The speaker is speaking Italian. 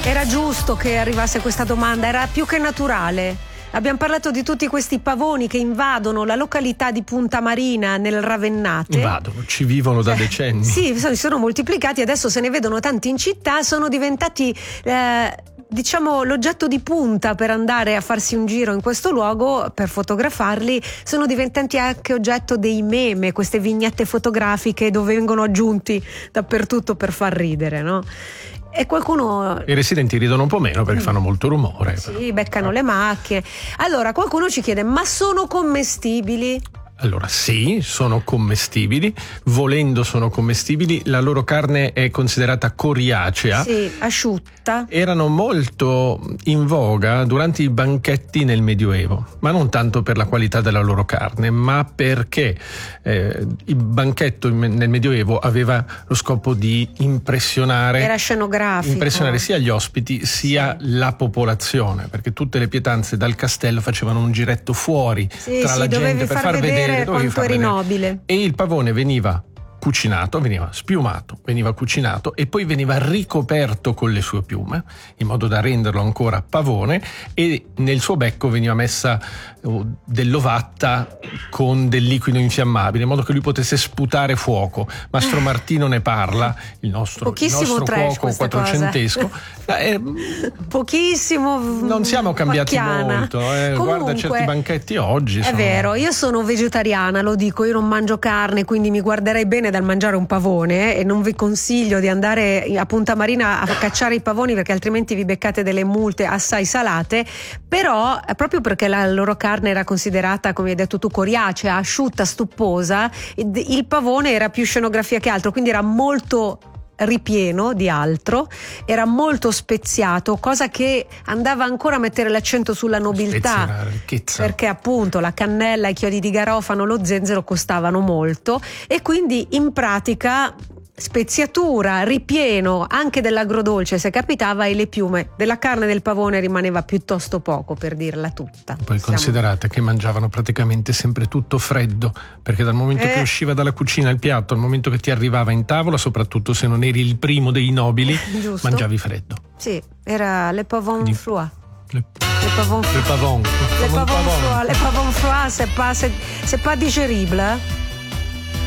Era giusto che arrivasse questa domanda, era più che naturale. Abbiamo parlato di tutti questi pavoni che invadono la località di Punta Marina nel Ravennate. Ci vivono da decenni. Sì, si sono moltiplicati, adesso se ne vedono tanti in città, sono diventati l'oggetto di punta per andare a farsi un giro in questo luogo, per fotografarli. Sono diventati anche oggetto dei meme, queste vignette fotografiche dove vengono aggiunti dappertutto per far ridere, no? E qualcuno... I residenti ridono un po' meno perché fanno molto rumore. Sì, beccano le macchine. Allora, qualcuno ci chiede, ma sono commestibili? Allora sì, sono commestibili, volendo sono commestibili, la loro carne è considerata coriacea. Sì, asciutta. Erano molto in voga durante i banchetti nel Medioevo, ma non tanto per la qualità della loro carne, ma perché il banchetto nel Medioevo aveva lo scopo di impressionare. Era scenografico. Impressionare sia gli ospiti sia la popolazione, perché tutte le pietanze dal castello facevano un giretto fuori tra la gente per far vedere quanto eri nobile. E il pavone veniva cucinato, veniva spiumato, veniva cucinato e poi veniva ricoperto con le sue piume in modo da renderlo ancora pavone, e nel suo becco veniva messa dell'ovatta con del liquido infiammabile in modo che lui potesse sputare fuoco. Mastro Martino ne parla, il nostro cuoco quattrocentesco. Pochissimo. Non siamo cambiati pacchiana. molto. Comunque, guarda certi banchetti oggi. È vero, io sono vegetariana, lo dico, io non mangio carne, quindi mi guarderei bene dal mangiare un pavone, e non vi consiglio di andare a Punta Marina a cacciare i pavoni perché altrimenti vi beccate delle multe assai salate. Però proprio perché la loro carne era considerata, come hai detto tu, coriacea, asciutta, stupposa, il pavone era più scenografia che altro, quindi era molto ripieno di altro, era molto speziato, cosa che andava ancora a mettere l'accento sulla nobiltà, perché appunto la cannella, i chiodi di garofano, lo zenzero costavano molto, e quindi in pratica speziatura, ripieno anche dell'agrodolce se capitava, e le piume della carne del pavone rimaneva piuttosto poco, per dirla tutta. Poi considerate che mangiavano praticamente sempre tutto freddo, perché dal momento che usciva dalla cucina il piatto al momento che ti arrivava in tavola, soprattutto se non eri il primo dei nobili, giusto, mangiavi freddo. Sì, era le pavon froid. Le pavon froid, c'est pas digerible.